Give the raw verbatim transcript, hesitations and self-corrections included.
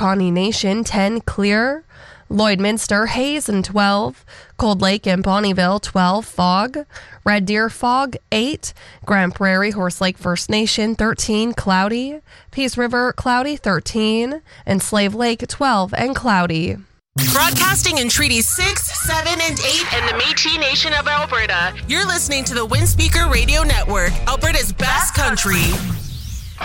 Pawnee Nation, ten, clear. Lloydminster, haze and twelve. Cold Lake and Bonnieville, twelve, fog. Red Deer, fog, eight. Grand Prairie, Horse Lake First Nation, thirteen, cloudy. Peace River, cloudy, thirteen. And Slave Lake, twelve, and cloudy. Broadcasting in Treaties six, seven, and eight and the Métis Nation of Alberta. You're listening to the Windspeaker Radio Network, Alberta's best country.